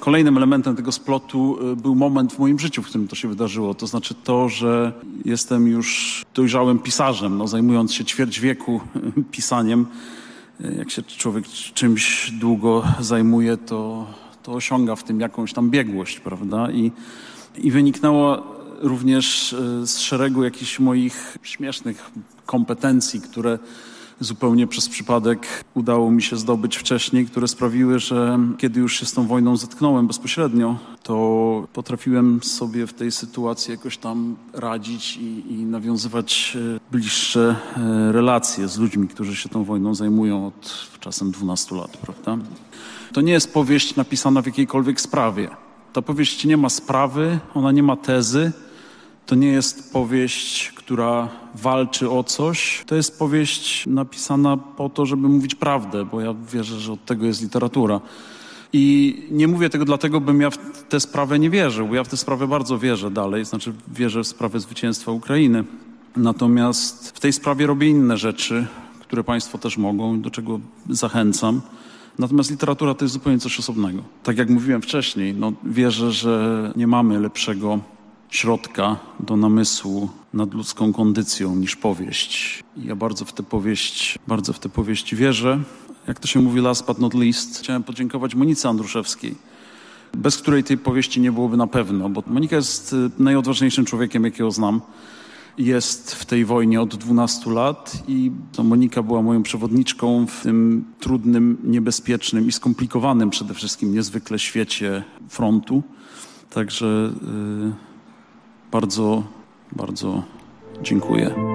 kolejnym elementem tego splotu był moment w moim życiu, w którym to się wydarzyło. To znaczy to, że jestem już dojrzałym pisarzem, zajmując się ćwierć wieku pisaniem. Jak się człowiek czymś długo zajmuje, to osiąga w tym jakąś tam biegłość, prawda? I wyniknęło również z szeregu jakichś moich śmiesznych kompetencji, które zupełnie przez przypadek udało mi się zdobyć wcześniej, które sprawiły, że kiedy już się z tą wojną zetknąłem bezpośrednio, to potrafiłem sobie w tej sytuacji jakoś tam radzić i nawiązywać bliższe relacje z ludźmi, którzy się tą wojną zajmują od czasem 12 lat, prawda? To nie jest powieść napisana w jakiejkolwiek sprawie. Ta powieść nie ma sprawy, ona nie ma tezy. To nie jest powieść, która walczy o coś. To jest powieść napisana po to, żeby mówić prawdę, bo ja wierzę, że od tego jest literatura. I nie mówię tego dlatego, bym ja w tę sprawę nie wierzył, bo ja w tę sprawę bardzo wierzę dalej, znaczy wierzę w sprawę zwycięstwa Ukrainy. Natomiast w tej sprawie robię inne rzeczy, które państwo też mogą, do czego zachęcam. Natomiast literatura to jest zupełnie coś osobnego. Tak jak mówiłem wcześniej, wierzę, że nie mamy lepszego środka do namysłu nad ludzką kondycją niż powieść. I ja bardzo w tę powieść wierzę. Jak to się mówi, last but not least, chciałem podziękować Monice Andruszewskiej, bez której tej powieści nie byłoby na pewno, bo Monika jest najodważniejszym człowiekiem, jakiego znam. Jest w tej wojnie od 12 lat i to Monika była moją przewodniczką w tym trudnym, niebezpiecznym i skomplikowanym przede wszystkim niezwykle świecie frontu. Także bardzo, bardzo dziękuję.